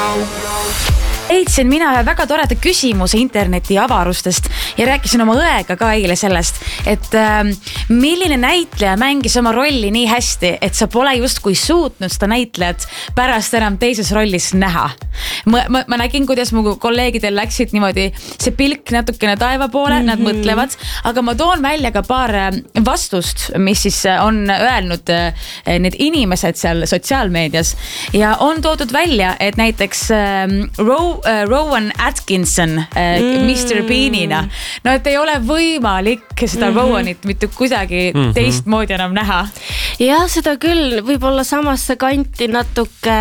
Leidsin mina ühe väga toreda küsimuse interneti avarustest ja rääkisin oma õega ka eile sellest, et milline näitleja mängis oma rolli nii hästi, et sa pole justkui suutnud seda näitlejat pärast enam teises rollis näha. Ma nägin, kuidas mu kolleegidel läksid niimoodi see pilk natukene taeva poole, nad mõtlevad, aga ma toon välja ka paar vastust, mis siis on öelnud need inimesed seal sotsiaalmeedias ja on toodud välja, et näiteks Rowan Atkinson Mr. Beanina. No et ei ole võimalik seda Rowanit mitte kuidagi teistmoodi enam näha. Ja seda küll, võib-olla samasse kanti natuke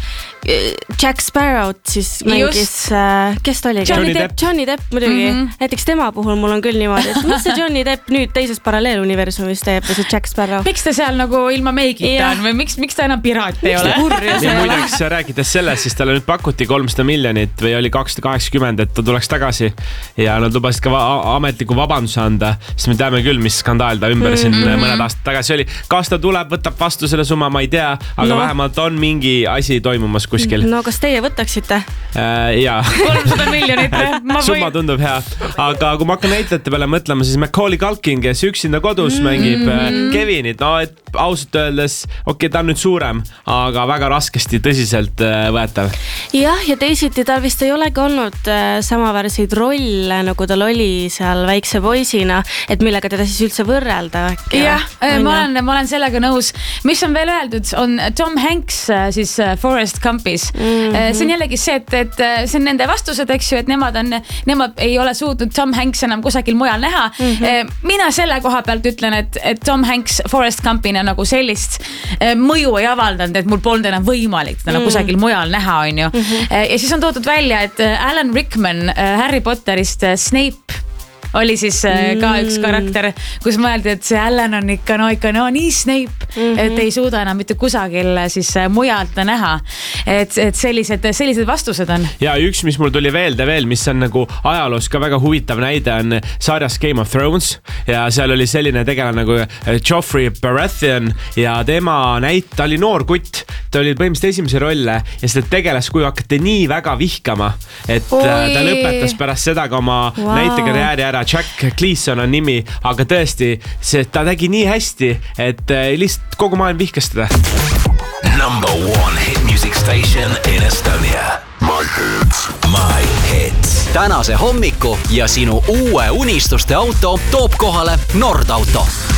Jack Sparrow't siis mängis, kes ta oli? Johnny Depp muidugi. Näiteks tema puhul mul on küll niimoodi, et mis see Johnny Depp nüüd teises paralleeluniversumis teeb või see Jack Sparrow? Miks ta seal nagu ilma meigita on või miks ta enam piraat ei ole? Muideks rääkides sellest, siis talle nüüd pakuti 300 miljonit või oli 280, et ta tuleks tagasi ja nad lubasid ka ametliku vabanduse anda, sest me teame küll, mis skandaal ta ümber siin mõned aastad tagasi oli. Kas ta tuleb, võtab vastu selle summa, ma ei tea, aga vähemalt on mingi asi toimumas kuskil. No kas teie võtaksite? Jaa. 300 miljonit. Summa tundub hea. Aga kui ma hakkan näitlejate peale mõtlema, siis Macaulay Culkin, kes üksinda kodus mängib Kevinit, no et ausalt öeldes, ta on nüüd suurem, aga väga raskesti tõsiselt võetav. Jah, ja teisiti tal vist ei olegi olnud samaväärseid rolle, nagu tal oli seal väikse poisina, et millega teda siis üldse võrrelda. Jah, ma olen sellega nõus. Mis on veel öeldud, on Tom Hanks siis Forrest Gumpis. See on jällegi see, et see on nende vastused, eks ju, et nemad ei ole suutnud Tom Hanks enam kusagil mujal näha. Mina selle koha pealt ütlen, et Tom Hanks Forrest Gumpina nagu sellist mõju ei avaldanud, et mul polnud enam võimalik teda kusagil mujal näha, on ju. Ja siis on toodud välja, et Alan Rickman Harry Potterist Snape oli siis ka üks karakter, kus mõeldi, et see Alan on ikka nii Snape, et ei suuda enam mitte kusagil siis mujalt näha. Et sellised vastused on. Ja üks, mis mul tuli veel, mis on nagu ajaloos ka väga huvitav näide, on sarjas Game of Thrones ja seal oli selline tegelane nagu Joffrey Baratheon ja tema ta oli noor kutt, ta oli põhimõtteliselt esimese rolle ja seda tegelaskuju hakati nii väga vihkama, et ta lõpetas pärast seda ka oma näitekarjääri ära. Jack Gleason on nimi, aga tõesti, ta tegi nii hästi, et lihtsalt kogu maailm vihkas teda. Number one hit music station in Estonia. My Hits. Tänase hommiku ja sinu uue unistuste auto toob kohale Nordauto.